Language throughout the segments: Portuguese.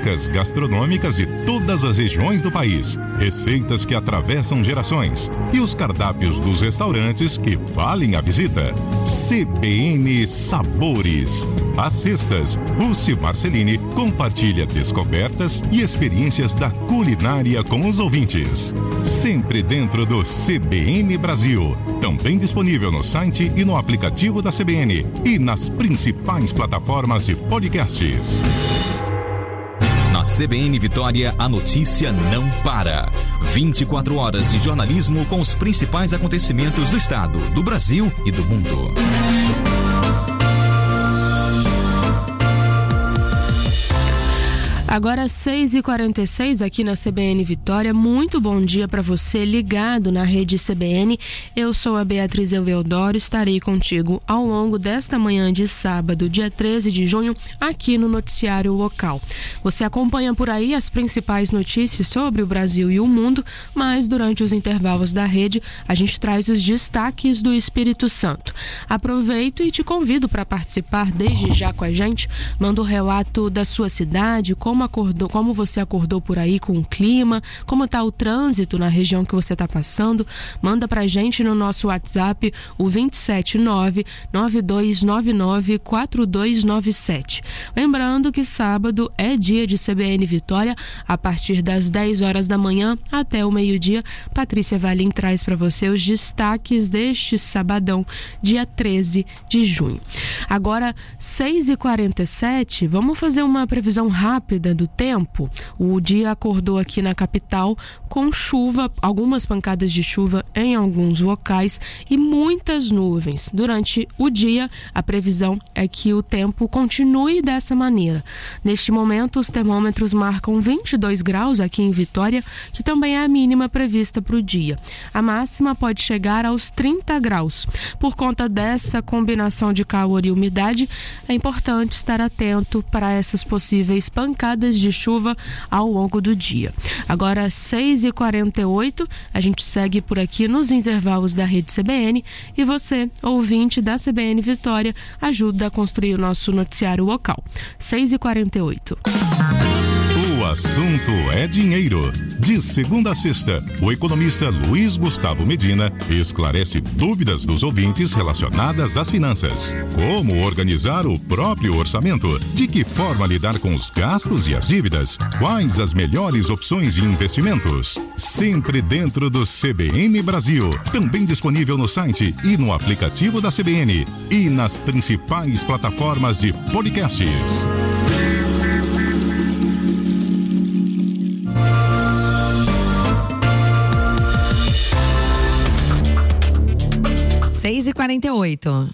dicas gastronômicas de todas as regiões do país, receitas que atravessam gerações e os cardápios dos restaurantes que valem a visita. CBN Sabores. Às sextas, Rússi Marcelini compartilha descobertas e experiências da culinária com os ouvintes. Sempre dentro do CBN Brasil. Também disponível no site e no aplicativo da CBN e nas principais plataformas de podcasts. Na CBN Vitória, a notícia não para. 24 horas de jornalismo com os principais acontecimentos do estado, do Brasil e do mundo. Agora 6h46 aqui na CBN Vitória. Muito bom dia para você ligado na rede CBN. Eu sou a Beatriz Eudoro, estarei contigo ao longo desta manhã de sábado, dia 13 de junho, aqui no noticiário local. Você acompanha por aí as principais notícias sobre o Brasil e o mundo, mas durante os intervalos da rede a gente traz os destaques do Espírito Santo. Aproveito e te convido para participar desde já com a gente. Manda um relato da sua cidade, como você acordou por aí com o clima, como está o trânsito na região que você está passando. Manda pra gente no nosso WhatsApp, o 279-9299-4297. Lembrando que sábado é dia de CBN Vitória, a partir das 10 horas da manhã até o meio-dia. Patrícia Valim traz para você os destaques deste sabadão, dia 13 de junho. Agora, 6h47, vamos fazer uma previsão rápida do tempo. O dia acordou aqui na capital com chuva, algumas pancadas de chuva em alguns locais e muitas nuvens. Durante o dia, a previsão é que o tempo continue dessa maneira. Neste momento, os termômetros marcam 22 graus aqui em Vitória, que também é a mínima prevista para o dia. A máxima pode chegar aos 30 graus. Por conta dessa combinação de calor e umidade, é importante estar atento para essas possíveis pancadas de chuva ao longo do dia. Agora 6h48, a gente segue por aqui nos intervalos da rede CBN e você, ouvinte da CBN Vitória, ajuda a construir o nosso noticiário local. 6h48. O assunto é dinheiro. De segunda a sexta, o economista Luiz Gustavo Medina esclarece dúvidas dos ouvintes relacionadas às finanças. Como organizar o próprio orçamento? De que forma lidar com os gastos e as dívidas? Quais as melhores opções de investimentos? Sempre dentro do CBN Brasil. Também disponível no site e no aplicativo da CBN e nas principais plataformas de podcasts. 6h48.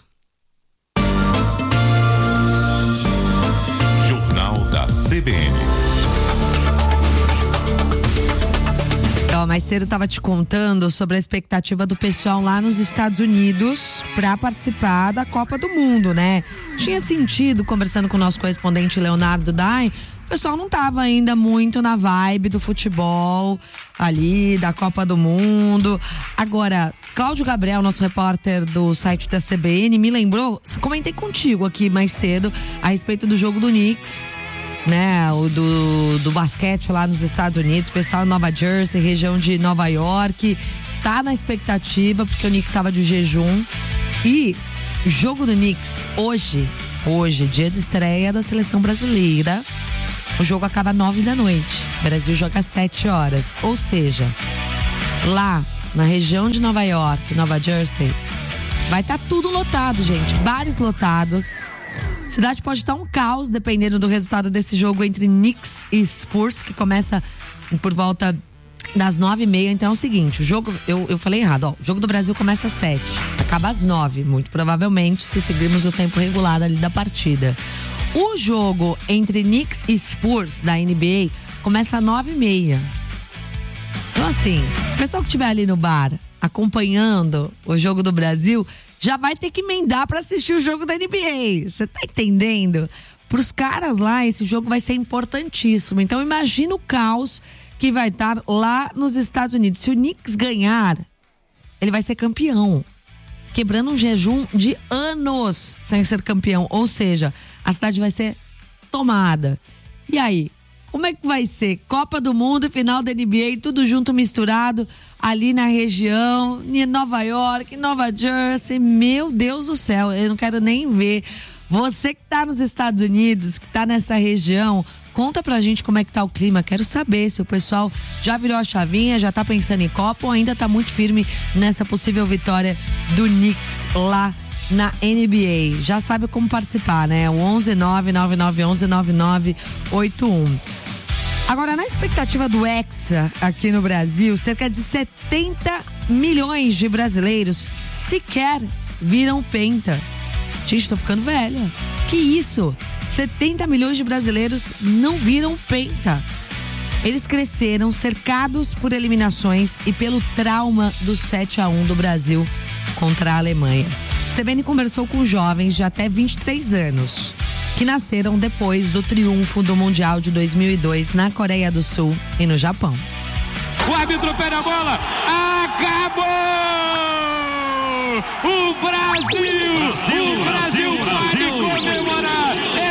Jornal da CBN. Mais cedo estava te contando sobre a expectativa do pessoal lá nos Estados Unidos para participar da Copa do Mundo, né? Tinha sentido, conversando com o nosso correspondente Leonardo Dai, o pessoal não estava ainda muito na vibe do futebol ali, da Copa do Mundo. Agora, Cláudio Gabriel, nosso repórter do site da CBN, me lembrou, comentei contigo aqui mais cedo a respeito do jogo do Knicks, né, o do basquete lá nos Estados Unidos, pessoal em Nova Jersey, região de Nova York, tá na expectativa porque o Knicks estava de jejum. E jogo do Knicks hoje, dia de estreia da seleção brasileira. O jogo acaba 9 da noite. O Brasil joga às 7 horas. Ou seja, lá na região de Nova York, Nova Jersey, vai estar tudo lotado, gente. Bares lotados. Cidade pode estar um caos, dependendo do resultado desse jogo entre Knicks e Spurs, que começa por volta das 9h30. Então é o seguinte, o jogo, eu falei errado, ó, o jogo do Brasil começa às 7, acaba às 9, muito provavelmente, se seguirmos o tempo regular ali da partida. O jogo entre Knicks e Spurs da NBA começa às 9h30. Então assim, o pessoal que estiver ali no bar acompanhando o jogo do Brasil já vai ter que emendar para assistir o jogo da NBA. Você tá entendendo? Para os caras lá, esse jogo vai ser importantíssimo. Então imagina o caos que vai estar lá nos Estados Unidos. Se o Knicks ganhar, ele vai ser campeão, quebrando um jejum de anos sem ser campeão. Ou seja, a cidade vai ser tomada. E aí, Como é que vai ser? Copa do Mundo e final da NBA, tudo junto, misturado, ali na região, em Nova York, Nova Jersey. Meu Deus do céu, eu não quero nem ver. Você que tá nos Estados Unidos, que tá nessa região, conta pra gente como é que tá o clima. Quero saber se o pessoal já virou a chavinha, já tá pensando em Copa ou ainda tá muito firme nessa possível vitória do Knicks lá na NBA. Já sabe como participar, né? O 11999119981. Agora, na expectativa do Hexa aqui no Brasil, cerca de 70 milhões de brasileiros sequer viram penta. Gente, tô ficando velha. Que isso? 70 milhões de brasileiros não viram penta. Eles cresceram cercados por eliminações e pelo trauma do 7-1 do Brasil contra a Alemanha. CBN conversou com jovens de até 23 anos, que nasceram depois do triunfo do Mundial de 2002 na Coreia do Sul e no Japão. O árbitro pega a bola, acabou! O Brasil pode comemorar, é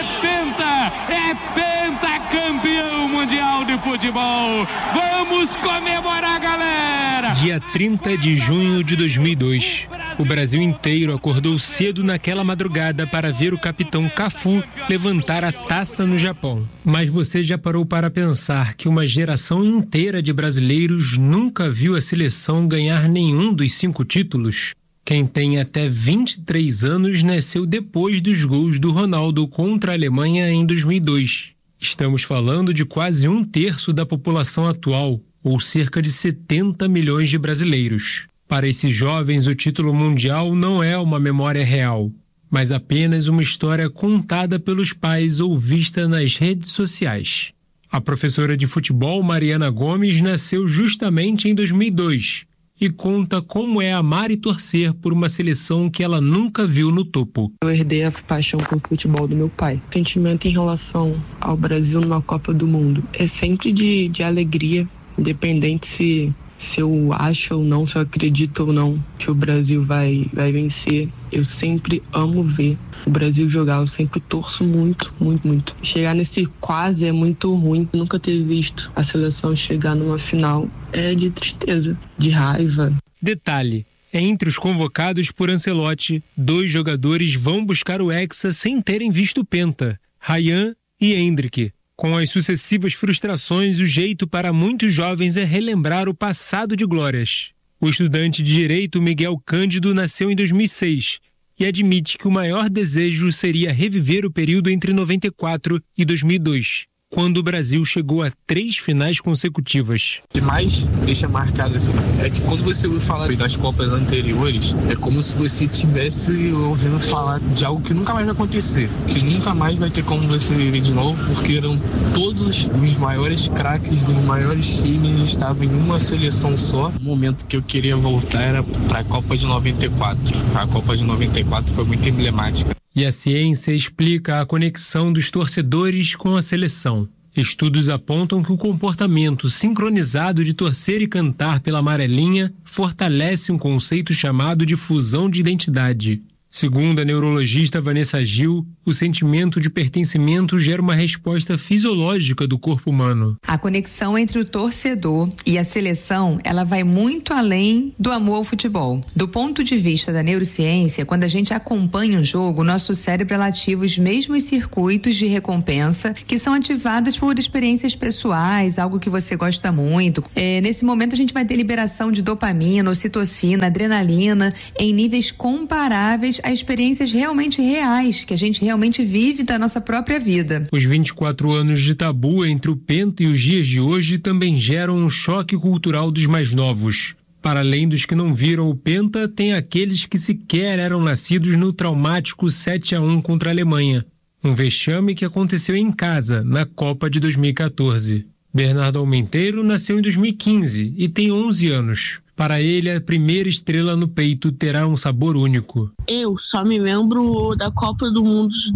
pentacampeão mundial de futebol. Vamos comemorar, galera! Dia 30 de junho de 2002. O Brasil inteiro acordou cedo naquela madrugada para ver o capitão Cafu levantar a taça no Japão. Mas você já parou para pensar que uma geração inteira de brasileiros nunca viu a seleção ganhar nenhum dos 5 títulos? Quem tem até 23 anos nasceu depois dos gols do Ronaldo contra a Alemanha em 2002. Estamos falando de quase 1/3 da população atual, ou cerca de 70 milhões de brasileiros. Para esses jovens, o título mundial não é uma memória real, mas apenas uma história contada pelos pais ou vista nas redes sociais. A professora de futebol Mariana Gomes nasceu justamente em 2002 e conta como é amar e torcer por uma seleção que ela nunca viu no topo. Eu herdei a paixão pelo futebol do meu pai. O sentimento em relação ao Brasil numa Copa do Mundo é sempre de alegria, independente se eu acho ou não, se eu acredito ou não que o Brasil vai vencer. Eu sempre amo ver o Brasil jogar, eu sempre torço muito, muito, muito. Chegar nesse quase é muito ruim. Nunca ter visto a seleção chegar numa final é de tristeza, de raiva. Detalhe, entre os convocados por Ancelotti, 2 jogadores vão buscar o Hexa sem terem visto o Penta, Ryan e Endrick. Com as sucessivas frustrações, o jeito para muitos jovens é relembrar o passado de glórias. O estudante de Direito Miguel Cândido nasceu em 2006 e admite que o maior desejo seria reviver o período entre 94 e 2002, quando o Brasil chegou a 3 finais consecutivas. O que mais deixa marcado assim é que quando você ouve falar das Copas anteriores, é como se você estivesse ouvindo falar de algo que nunca mais vai acontecer, que nunca mais vai ter como você viver de novo, porque eram todos os maiores craques dos maiores times estavam em uma seleção só. O momento que eu queria voltar era para a Copa de 94. A Copa de 94 foi muito emblemática. E a ciência explica a conexão dos torcedores com a seleção. Estudos apontam que o comportamento sincronizado de torcer e cantar pela amarelinha fortalece um conceito chamado de fusão de identidade. Segundo a neurologista Vanessa Gil, o sentimento de pertencimento gera uma resposta fisiológica do corpo humano. A conexão entre o torcedor e a seleção, ela vai muito além do amor ao futebol. Do ponto de vista da neurociência, quando a gente acompanha um jogo, o nosso cérebro ativa os mesmos circuitos de recompensa que são ativados por experiências pessoais, algo que você gosta muito. Nesse momento a gente vai ter liberação de dopamina, ocitocina, adrenalina, em níveis comparáveis a experiências realmente reais, que a gente realmente vive da nossa própria vida. Os 24 anos de tabu entre o Penta e os dias de hoje também geram um choque cultural dos mais novos. Para além dos que não viram o Penta, tem aqueles que sequer eram nascidos no traumático 7-1 contra a Alemanha. Um vexame que aconteceu em casa, na Copa de 2014. Bernardo Almenteiro nasceu em 2015 e tem 11 anos. Para ele, a primeira estrela no peito terá um sabor único. Eu só me lembro da Copa do Mundo de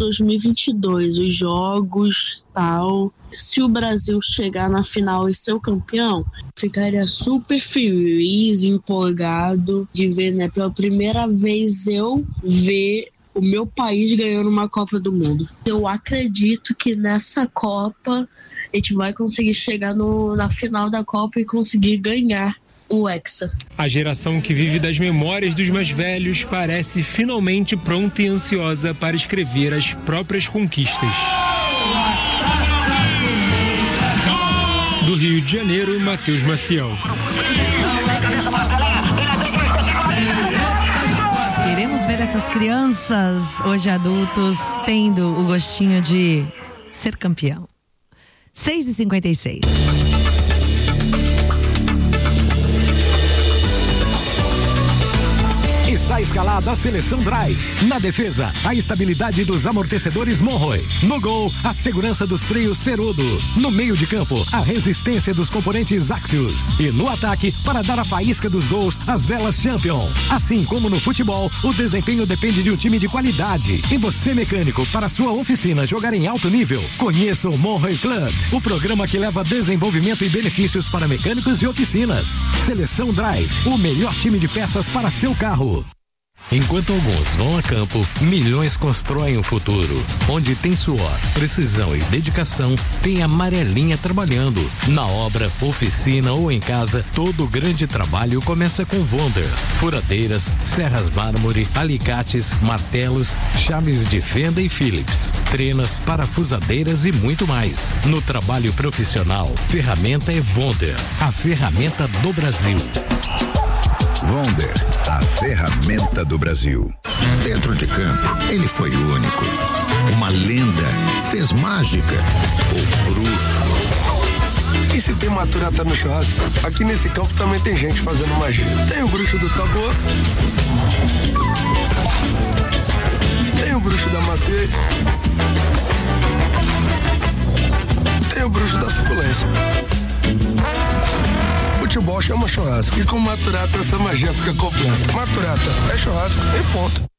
2022, os jogos, tal. Se o Brasil chegar na final e ser o campeão, ficaria super feliz, empolgado de ver, né? Pela primeira vez eu ver o meu país ganhando uma Copa do Mundo. Eu acredito que nessa Copa a gente vai conseguir chegar na final da Copa e conseguir ganhar o Hexa. A geração que vive das memórias dos mais velhos parece finalmente pronta e ansiosa para escrever as próprias conquistas. Do Rio de Janeiro, Matheus Maciel. Queremos ver essas crianças, hoje adultos, tendo o gostinho de ser campeão. 6h56. Está escalada a seleção Drive. Na defesa, a estabilidade dos amortecedores Monroe. No gol, a segurança dos freios Perudo. No meio de campo, a resistência dos componentes Axios. E no ataque, para dar a faísca dos gols, as velas Champion. Assim como no futebol, o desempenho depende de um time de qualidade. E você, mecânico, para sua oficina jogar em alto nível, conheça o Monroe Club, o programa que leva desenvolvimento e benefícios para mecânicos e oficinas. Seleção Drive, o melhor time de peças para seu carro. Enquanto alguns vão a campo, milhões constroem o futuro. Onde tem suor, precisão e dedicação, tem a Amarelinha trabalhando. Na obra, oficina ou em casa, todo grande trabalho começa com Wonder. Furadeiras, serras mármore, alicates, martelos, chaves de fenda e Phillips, trenas, parafusadeiras e muito mais. No trabalho profissional, ferramenta é Wonder, a ferramenta do Brasil. Wonder, a ferramenta do Brasil. Dentro de campo, ele foi único. Uma lenda, fez mágica. O bruxo. E se tem maturata no churrasco, aqui nesse campo também tem gente fazendo magia. Tem o bruxo do sabor, tem o bruxo da maciez, tem o bruxo da suculência. Futebol chama churrasco e com Maturata essa magia fica completa. Maturata é churrasco e ponto.